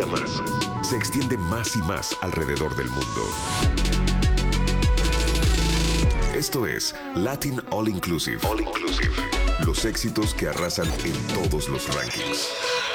día más se extiende más y más alrededor del mundo. Esto es Latin All Inclusive. All Inclusive. Los éxitos que arrasan en todos los rankings.